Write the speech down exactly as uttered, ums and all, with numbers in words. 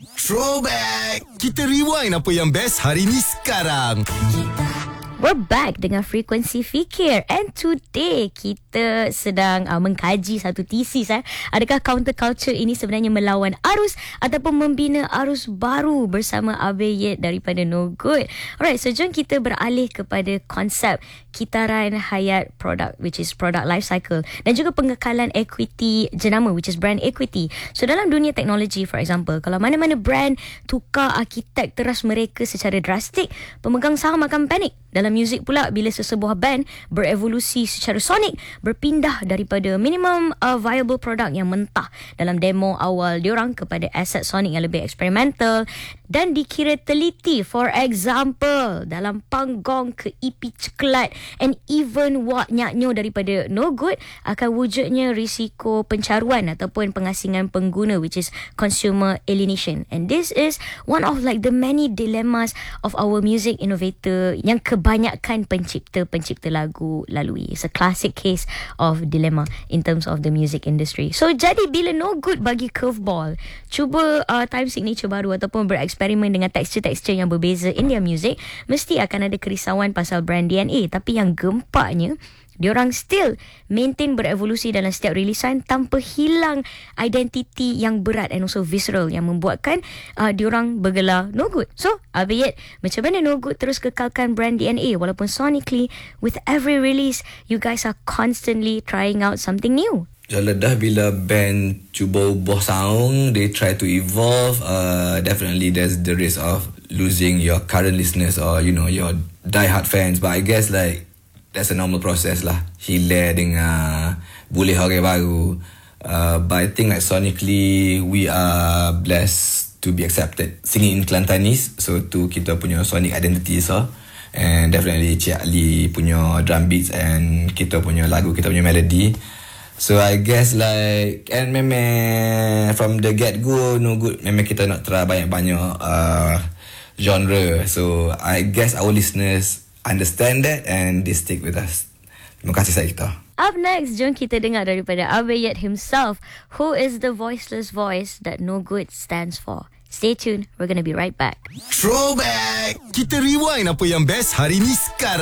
Throwback. Kita rewind apa yang best hari ni sekarang. We're back dengan Frekuensi Fikir, and today kita sedang uh, mengkaji satu tesis eh. Adakah counterculture ini sebenarnya melawan arus ataupun membina arus baru bersama Abe Yet daripada No Good. Alright, so jom kita beralih kepada konsep kitaran hayat produk, which is product life cycle, dan juga pengekalan equity jenama, which is brand equity. So dalam dunia teknologi, for example, kalau mana-mana brand tukar arkitek teras mereka secara drastik, pemegang saham akan panik. Dalam muzik pula, bila sesebuah band berevolusi secara sonik, berpindah daripada minimum uh, viable product yang mentah dalam demo awal diorang kepada aset sonik yang lebih eksperimental dan dikira teliti. For example, dalam Panggong ke E P Ceklat and even Wak Nyaknyo daripada No Good, akan wujudnya risiko pencaruan ataupun pengasingan pengguna, which is consumer alienation. And this is one of like the many dilemmas of our music innovator yang kebanyakan pencipta-pencipta lagu lalui. It's a classic case of dilemma in terms of the music industry. So jadi bila No Good bagi curveball, cuba uh, time signature baru ataupun bereksperimen dengan tekstur-tekstur yang berbeza in their music, mesti akan ada kerisauan pasal brand D N A. Tapi yang gempanya, diorang still maintain berevolusi dalam setiap rilisan tanpa hilang identiti yang berat and also visceral yang membuatkan uh, diorang bergelar No Good. So, Abe Yet, macam mana No Good terus kekalkan brand D N A walaupun sonically with every release you guys are constantly trying out something new? Kalau dah bila band cuba ubah sound, they try to evolve, uh, definitely there's the risk of losing your current listeners or you know your die-hard fans. But I guess like that's a normal process lah. Hilir dengan boleh orang baru. Uh, but I think like sonically we are blessed to be accepted singing in Kelantanese. So tu kita punya sonic identity so. And definitely Cik Ali punya drum beats and kita punya lagu, kita punya melody. So I guess like, and memang from the get-go No Good, memang kita nak try banyak-banyak uh, genre. So I guess our listeners understand that and they stick with us. Terima kasih saya kita. Up next, jom kita dengar daripada Abe Yet himself, who is the voiceless voice that No Good stands for. Stay tuned, we're going to be right back. Throwback. Kita rewind apa yang best hari ni sekarang.